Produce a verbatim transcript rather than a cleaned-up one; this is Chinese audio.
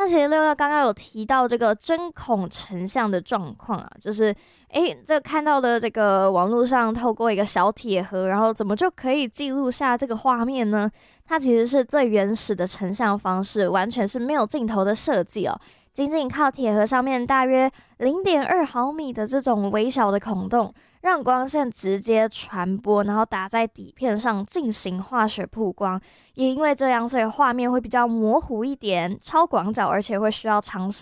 那其实六六刚刚有提到这个针孔成像的状况啊，就是诶，这看到的这个网络上透过一个小铁盒，然后怎么就可以记录下这个画面呢？它其实是最原始的成像方式，完全是没有镜头的设计哦。仅仅靠铁盒上面大约零点二毫米的这种微小的孔洞，让光线直接传播，然后打在底片上进行化学曝光。也因为这样，所以画面会比较模糊一点，超广角，而且会需要长时